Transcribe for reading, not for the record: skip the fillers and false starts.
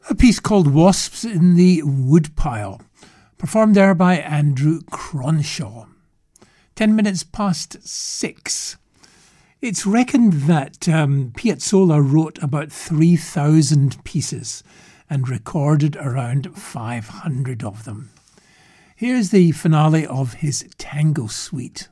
A piece called Wasps in the Woodpile, performed there by Andrew Cronshaw. 10 minutes past 6. It's reckoned that Piazzolla wrote about 3,000 pieces and recorded around 500 of them. Here's the finale of his Tango Suite.